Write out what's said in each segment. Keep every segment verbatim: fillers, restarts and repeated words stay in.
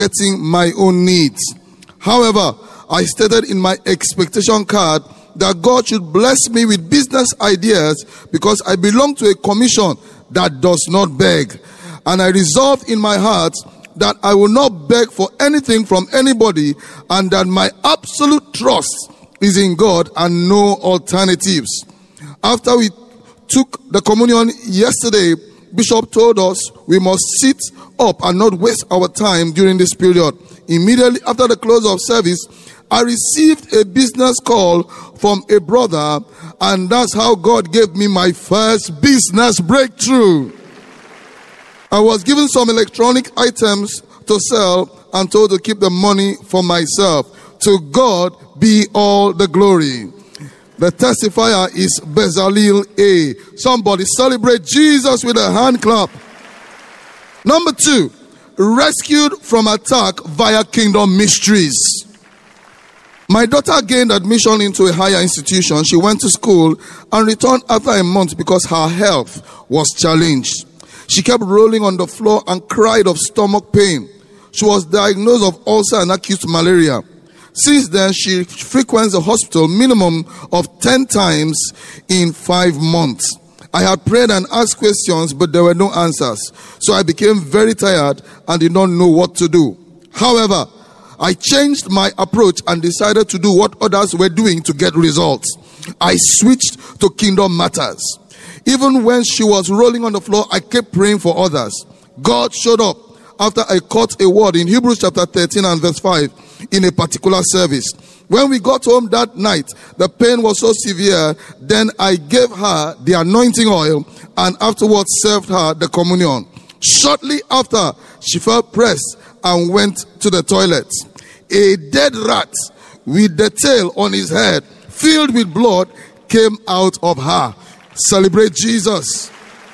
getting my own needs. However, I stated in my expectation card that God should bless me with business ideas because I belong to a commission that does not beg. And I resolved in my heart that I will not beg for anything from anybody, and that my absolute trust is in God and no alternatives. After we took the communion yesterday, Bishop told us we must sit up and not waste our time during this period. Immediately after the close of service, I received a business call from a brother, and that's how God gave me my first business breakthrough. I was given some electronic items to sell and told to keep the money for myself. To God be all the glory. The testifier is Bezalel A. Somebody celebrate Jesus with a hand clap. Number two, rescued from attack via Kingdom Mysteries. My daughter gained admission into a higher institution. She went to school and returned after a month because her health was challenged. She kept rolling on the floor and cried of stomach pain. She was diagnosed of ulcer and acute malaria. Since then, she frequents the hospital minimum of ten times in five months. I had prayed and asked questions, but there were no answers. So I became very tired and did not know what to do. However, I changed my approach and decided to do what others were doing to get results. I switched to Kingdom Matters. Even when she was rolling on the floor, I kept praying for others. God showed up after I caught a word in Hebrews chapter thirteen and verse five in a particular service. When we got home that night, the pain was so severe, then I gave her the anointing oil and afterwards served her the communion. Shortly after, she felt pressed and went to the toilet. A dead rat with the tail on his head, filled with blood, came out of her. Celebrate Jesus.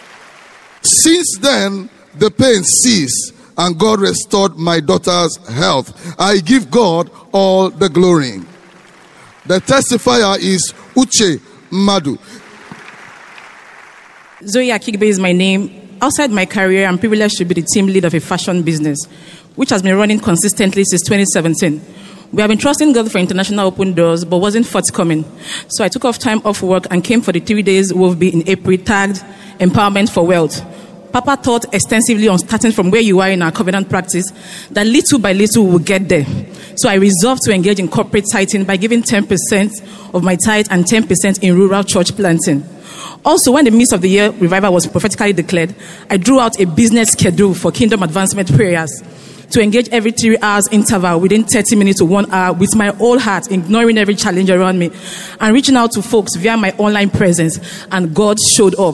Since then, the pain ceased and God restored my daughter's health. I give God all the glory. The testifier is Uche Madu. Zoe Akigbe is my name. Outside my career, I'm privileged to be the team lead of a fashion business, which has been running consistently since twenty seventeen. We have been trusting God for international open doors, but wasn't forthcoming. So I took off time off work and came for the three days W O V B in April, tagged Empowerment for Wealth. Papa taught extensively on starting from where you are in our covenant practice, that little by little we will get there. So I resolved to engage in corporate tithing by giving ten percent of my tithe and ten percent in rural church planting. Also, when the midst of the year revival was prophetically declared, I drew out a business schedule for kingdom advancement prayers to engage every three hours interval within thirty minutes to one hour with my whole heart, ignoring every challenge around me and reaching out to folks via my online presence, and God showed up.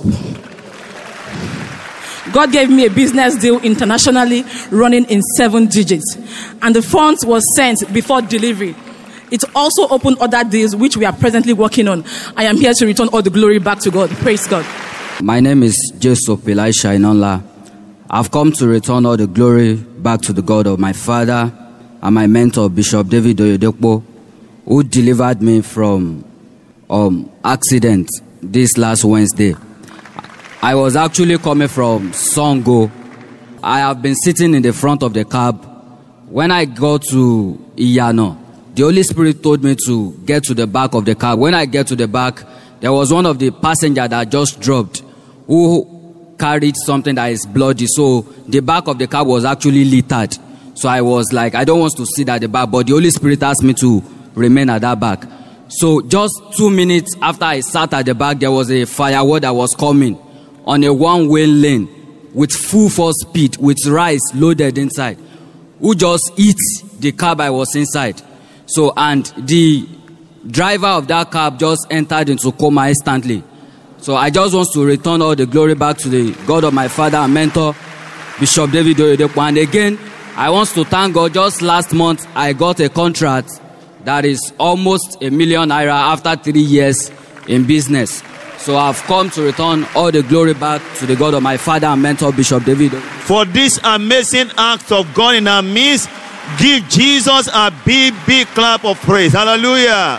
God gave me a business deal internationally running in seven digits, and the funds was sent before delivery. It also opened other deals which we are presently working on. I am here to return all the glory back to God. Praise God. My name is Joseph Elisha Inonla. I've come to return all the glory back to the God of my father and my mentor, Bishop David Oyedepo, who delivered me from um accident this last Wednesday. I was actually coming from Songo. I have been sitting in the front of the cab. When I got to Iyano, the Holy Spirit told me to get to the back of the cab. When I get to the back, there was one of the passengers that just dropped who carried something that is bloody. So the back of the cab was actually littered. So I was like, I don't want to sit at the back, but the Holy Spirit asked me to remain at that back. So just two minutes after I sat at the back, there was a firework that was coming on a one-way lane with full force speed, with rice loaded inside, who just hit the cab I was inside. So, and the driver of that cab just entered into coma instantly. So I just want to return all the glory back to the God of my father and mentor, Bishop David Oyedepo. And again, I want to thank God. Just last month, I got a contract that is almost a million naira after three years in business. So I've come to return all the glory back to the God of my father and mentor, Bishop David. For this amazing act of God in our midst, give Jesus a big, big clap of praise. Hallelujah.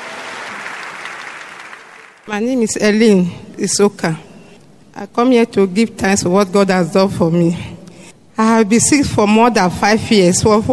My name is Eileen Isoka. I come here to give thanks for what God has done for me. I have been sick for more than five years. For